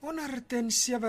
107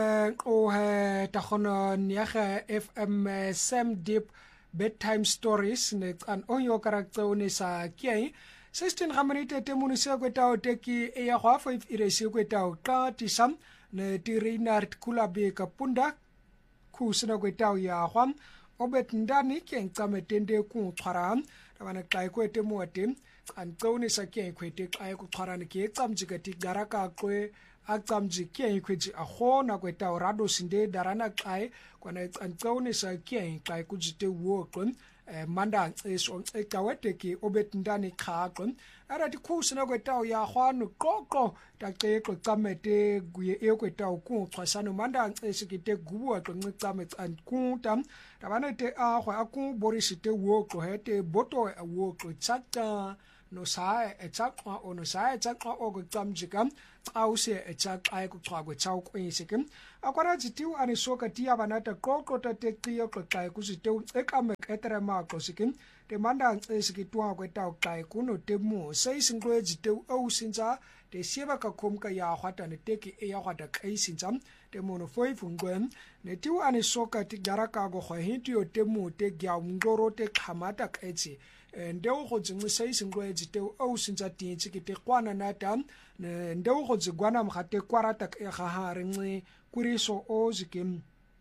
tagono niaga FM Sam Deep Bedtime Stories ne an onyo karakter sa kiai 16 gaminute te munise kwetao teki e ya gwa 5 iresi kwetao ka tisam ne tirinart kulabe kapunda kusina kwetao ya gwa obet ndani kenkame tende ku tshwara tabana kai kwete mote an tsone sa kiai kwete kai ku tshwara ne ke tsamjika ti garaka kwe acamji kiai kweji agona kwetao rado sinde darana kai kwana antsone sa kiai kai kujite woqon manda eso ekaweteki obet ndani khaqon ara dikhusina kwetao ya gwanu qoqo taqeqo camete guye ekwetao ku xhasano manda esikite gubu aqonqicame ankunta tabana te agwa aku borisite woqo hete boto woqo tsaqa no sae etsaqwa ono sae etsaqwa okucamjika awuse etsaqaye kuxhakwe tsawuqinsikim akwara jitiu anisoka tia banata qoqo tateqiyo qoqaye kuzitiu ekame etrema qosikim te manda esikitwa kwetao qaye kuno temu seisinqwe jitiu awusinza te sieba ka khomka ya hwata ne teki e ya hwata qaisinza te mono foifungwe ne tiu anisoka tigaraka go khwahitio temu te gya mngoro te khamata qetsi ndeo go tsingisa isingwe jiteu au sinza tinchi kite kwana nata ndeo go dzigwana mkhate kwarata e ga harenci kuriso o zikim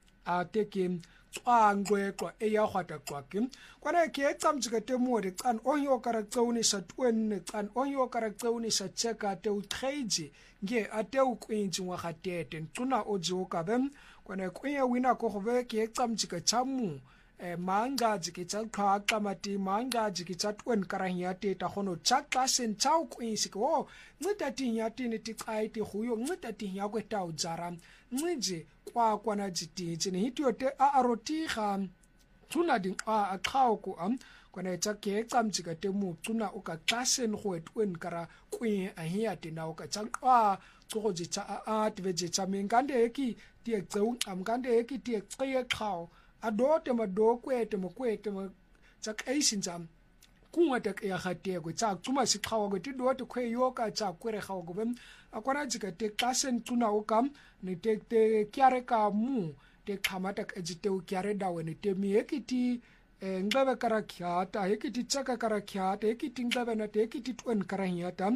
ateke tswangwe kwa e ya gwata kwake kwana ke etsamjika temode tsan onyo karakteuni sa twen tsan onyo karakteuni sa cheka te utrage nge ate ukwinji ngwa gatete ntuna ojo kabem kwana kwiya wina ko gobe ke etsamjika chamu manga jikitsa qhaqa mati manga jikitsa twen karahya te ta gono tsaqa sentau kwinsi ko ncita tinyati ni tiqaiti huyo ncita tinya kwetau jara ncije kwana jititsi ne hityo te aroti ga tuna ding a qhawo ko kwana etsake tsamjika te mu tuna o ka tlasen go etwen kara kwi a hiya te na o ka tsaqa go jitsa a tveje tsamengande eki ti etseu amgande eki ti etseye qhawo adote madokwete mokwete tsakaisinza kunga ya gatego tsa tsuma siqhawa go tidote khwe yoka tsa kwere gawo go bem akwana jika te klasen tuna okam ne te kyare ka mu te khamata ka jiteu kyare dawe ne te mi ekiti nglabe karakyata ekiti tsaka karakyata ekiti nglabe na te ekiti twen karahyata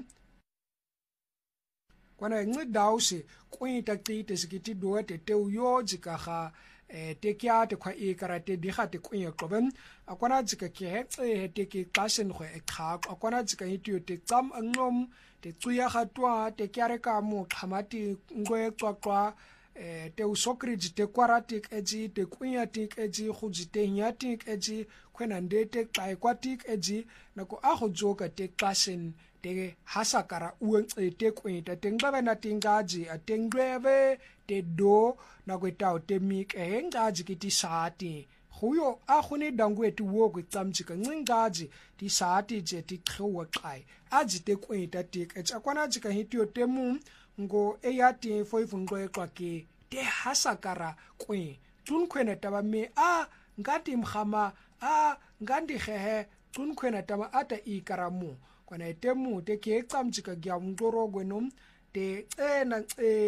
kwana ngidause kwita qite sikiti dote te uyo jika ga te kya te khwa e karate di ga te kwenye qoben akwana jika ke he te ke klasen khwe e kha akwana jika hitio te tsam angom te tsuya ga twa te kyare ka mo khamati ngwe qwaqwa te usokriji te kwaratik eji te kwinyatik eji khujite nyatik eji khwena ndete kai kwatik eji nako a go joka te klasen te hasakara uwe te kwenta te nglabe na tingaji atengwebe te do na kwetao te mik ngaji kiti saati huyo a khone dangweti wo kwitsamjika ncingaji ti saati je ti khwa qai aji te kwenta te akwana jika hitio temu ngo eyati foifungwe kwake te hasakara kwe tunkhwena taba me ngati mkhama ngandi khehe tunkhwena taba ata ikaramu kwana temu te ke tsamjika gya mngoro gwenom te ena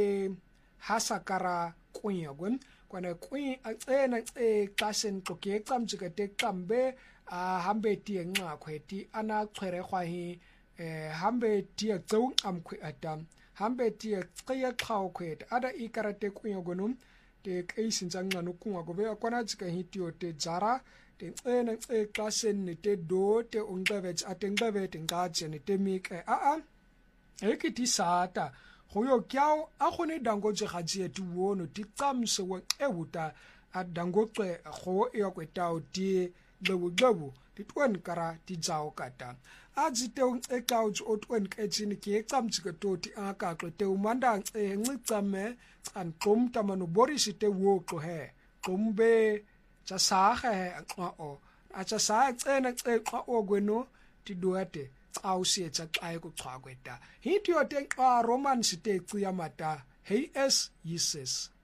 hasakara kuyagwen kwana kwi ena klasen toke tsamjika te kambe hambe ti enqa khweti ana khwere khwahi hambe ti tsau amkhwe atam hambe ti qiya khaw khwet ada ikarate kuyagwenum te kaisinza nqanu kunga gobe akwana jika hitio te jara te ena klasen ne te do te ongqebet atengqebe te ngaje ne te mik ekiti saata hoyo kyao agone dango je gaji ti wono ti tsamse wa ewuta adango tse go e kwetao ti lewu ti twen kara ti jao kata aji te ekao jo twen kejini ke tsamjika to ti aka kwete umanda ncitsame an komtamano borisite wo ko he kombe tsa sahe acha sa tsena tseqa ogweno ti doate awusie tsa xaye kuxhwakweta hityo te xa romans te qiya mata hey es yises